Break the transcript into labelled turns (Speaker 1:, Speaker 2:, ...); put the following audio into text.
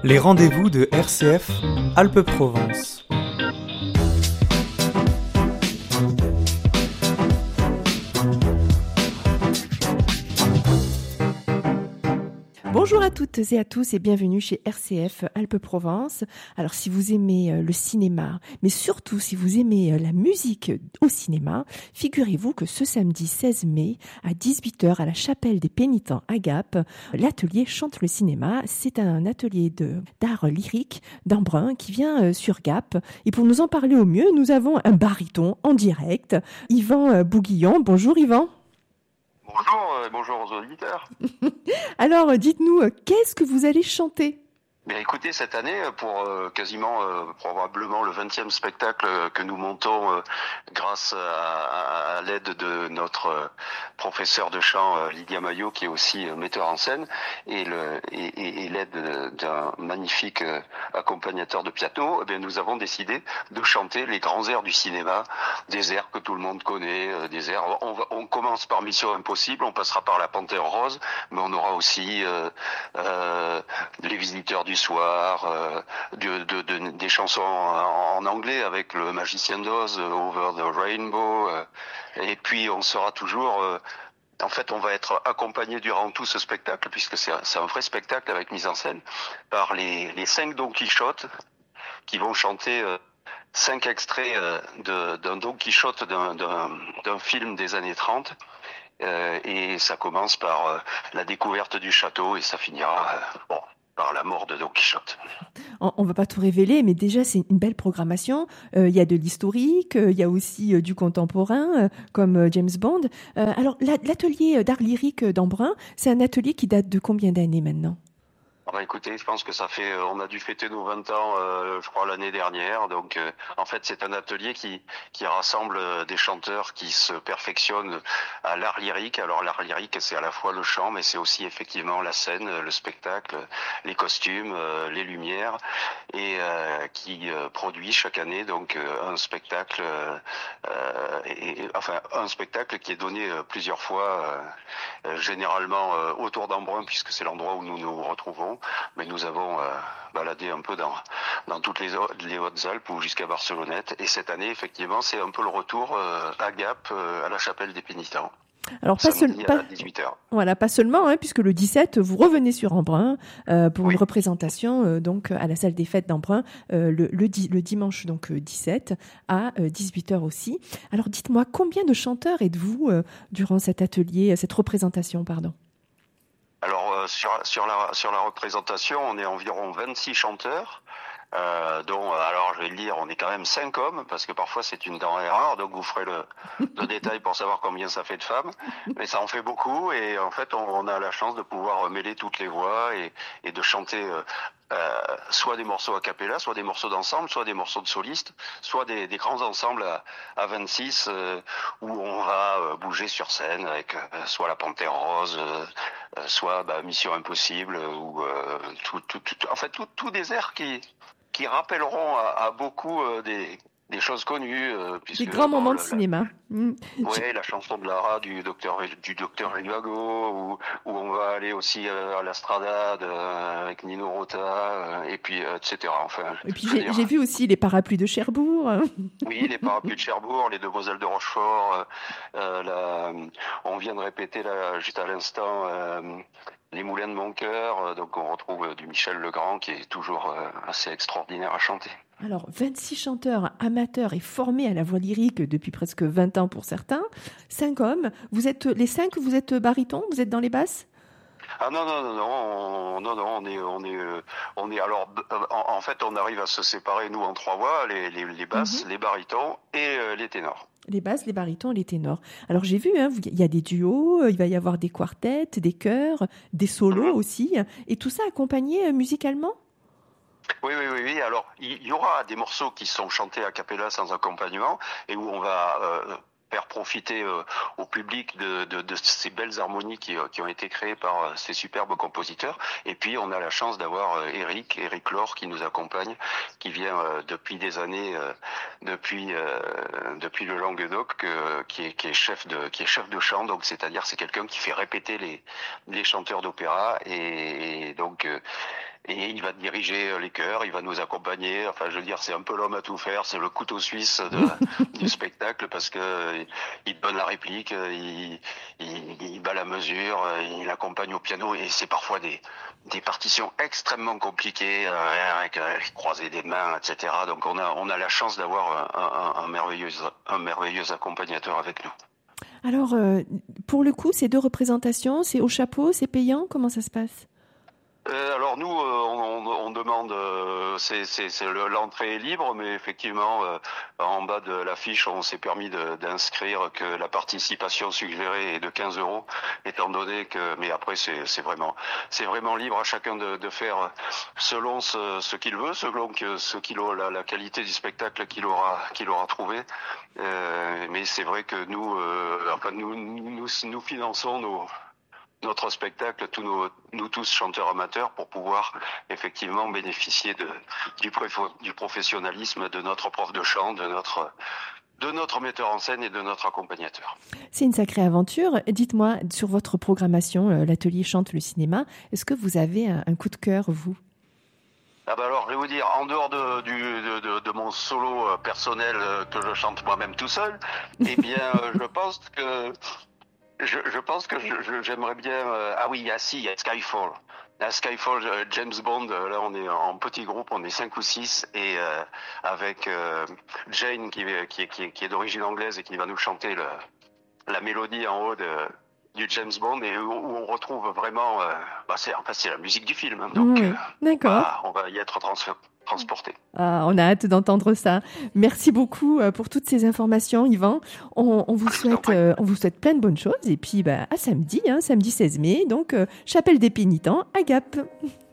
Speaker 1: Les rendez-vous de RCF Alpes-Provence.
Speaker 2: Bonjour à toutes et à tous et bienvenue chez RCF Alpes-Provence. Alors si vous aimez le cinéma, mais surtout si vous aimez la musique au cinéma, figurez-vous que ce samedi 16 mai à 18h à la chapelle des Pénitents à Gap, l'atelier Chante le cinéma. C'est un atelier d'art lyrique d'Embrun qui vient sur Gap. Et pour nous en parler au mieux, nous avons un baryton en direct, Yvan Bouguillon. Bonjour Yvan.
Speaker 3: Bonjour aux auditeurs.
Speaker 2: Alors, dites-nous, qu'est-ce que vous allez chanter ?
Speaker 3: Bien, écoutez, cette année, pour quasiment probablement le 20e spectacle que nous montons grâce à l'aide de notre professeur de chant Lydia Maillot, qui est aussi metteur en scène, et l'aide d'un magnifique accompagnateur de piano, eh bien, nous avons décidé de chanter les grands airs du cinéma, des airs que tout le monde connaît, des airs. On commence par Mission Impossible, on passera par La Panthère Rose, mais on aura aussi Les Visiteurs du Soir, des chansons en anglais avec le Magicien d'Oz, Over the Rainbow, et puis on sera toujours... En fait, on va être accompagné durant tout ce spectacle, puisque c'est un vrai spectacle avec mise en scène, par les 5 Don Quichotte qui vont chanter 5 extraits d'un Don Quichotte d'un film des années 30. Et ça commence par la découverte du château et ça finira par la mort de Don Quichotte.
Speaker 2: On ne va pas tout révéler, mais déjà c'est une belle programmation. Il y a de l'historique, il y a aussi du contemporain, comme James Bond. Alors l'atelier d'art lyrique d'Embrun, c'est un atelier qui date de combien d'années maintenant ?
Speaker 3: Écoutez, je pense que on a dû fêter nos 20 ans, je crois, l'année dernière. Donc, en fait, c'est un atelier qui rassemble des chanteurs qui se perfectionnent à l'art lyrique. Alors, l'art lyrique, c'est à la fois le chant, mais c'est aussi effectivement la scène, le spectacle, les costumes, les lumières, et qui produit chaque année donc un spectacle, un spectacle qui est donné plusieurs fois, généralement autour d'Embrun, puisque c'est l'endroit où nous nous retrouvons. Mais nous avons baladé un peu dans toutes les Hautes-Alpes ou jusqu'à Barcelonnette. Et cette année, effectivement, c'est un peu le retour à Gap, à la chapelle des Pénitents.
Speaker 2: Alors
Speaker 3: à 18h.
Speaker 2: Voilà, pas seulement, puisque le 17, vous revenez sur Embrun pour une représentation donc à la salle des fêtes d'Embrun le dimanche donc 17 à 18h aussi. Alors dites-moi, combien de chanteurs êtes-vous durant cet atelier, cette représentation, pardon ?
Speaker 3: Alors sur la représentation, on est environ 26 chanteurs, dont, alors je vais le dire, on est quand même 5 hommes, parce que parfois c'est une denrée rare, donc vous ferez le détail pour savoir combien ça fait de femmes, mais ça en fait beaucoup, et en fait on a la chance de pouvoir mêler toutes les voix et de chanter soit des morceaux a cappella, soit des morceaux d'ensemble, soit des morceaux de solistes, soit des grands ensembles à 26 où on va bouger sur scène avec soit La Panthère Rose, soit Mission Impossible, ou tout des airs qui rappelleront à beaucoup des choses connues.
Speaker 2: Des grands moments de cinéma.
Speaker 3: Oui, la chanson de Lara du docteur Rivago, où on va aller aussi à la Stradade avec Nino Rota, et puis etc. Enfin,
Speaker 2: et puis j'ai vu aussi les parapluies de Cherbourg.
Speaker 3: Oui, les parapluies de Cherbourg, les Demoiselles de Rochefort. On vient de répéter là, juste à l'instant les Moulins de mon cœur. Donc on retrouve du Michel Legrand qui est toujours assez extraordinaire à chanter.
Speaker 2: Alors, 26 chanteurs amateurs et formés à la voix lyrique depuis presque 20 ans pour certains. 5 hommes. Vous êtes les 5, vous êtes baryton, vous êtes dans les basses ?
Speaker 3: Ah non, on est alors en fait on arrive à se séparer nous en 3 voix, les basses, les barytons et les ténors.
Speaker 2: Les basses, les barytons et les ténors. Alors j'ai vu, il y a des duos, il va y avoir des quartets, des chœurs, des solos aussi, et tout ça accompagné musicalement ?
Speaker 3: Oui. Alors, il y aura des morceaux qui sont chantés a cappella sans accompagnement et où on va faire profiter au public de ces belles harmonies qui ont été créées par ces superbes compositeurs. Et puis, on a la chance d'avoir Eric Laure qui nous accompagne, qui vient depuis des années, depuis le Languedoc, qui est chef de chant. Donc, c'est-à-dire, c'est quelqu'un qui fait répéter les chanteurs d'opéra et donc et il va diriger les chœurs, il va nous accompagner. Enfin, je veux dire, c'est un peu l'homme à tout faire, c'est le couteau suisse du spectacle parce que il donne la réplique, il bat la mesure, il accompagne au piano et c'est parfois des partitions extrêmement compliquées avec les croisés des mains, etc. Donc on a la chance d'avoir un merveilleux accompagnateur avec nous.
Speaker 2: Alors, pour le coup, ces 2 représentations, c'est au chapeau, c'est payant, comment ça se passe ?
Speaker 3: Alors nous, on demande, l'entrée est libre, mais effectivement, en bas de l'affiche, on s'est permis d'inscrire que la participation suggérée est de 15 €, étant donné que, mais après c'est vraiment libre à chacun de faire selon ce qu'il veut, selon la qualité du spectacle qu'il aura trouvé. Mais c'est vrai que nous finançons notre spectacle, nous tous chanteurs amateurs, pour pouvoir effectivement bénéficier du professionnalisme de notre prof de chant, de notre metteur en scène et de notre accompagnateur.
Speaker 2: C'est une sacrée aventure. Dites-moi, sur votre programmation, l'atelier Chante le cinéma, est-ce que vous avez un coup de cœur, vous ?
Speaker 3: Alors, je vais vous dire, en dehors de mon solo personnel que je chante moi-même tout seul, eh bien, je pense que j'aimerais bien... il y a Skyfall. Skyfall, James Bond, là on est en petit groupe, on est 5 ou 6, et avec Jane qui est d'origine anglaise et qui va nous chanter la mélodie en haut du James Bond, et où on retrouve vraiment... c'est la musique du film, hein, donc
Speaker 2: d'accord.
Speaker 3: on va y être transporté.
Speaker 2: On a hâte d'entendre ça. Merci beaucoup pour toutes ces informations, Yvan. On vous souhaite plein de bonnes choses. Et puis, à samedi, samedi 16 mai. Donc, Chapelle des Pénitents à Gap.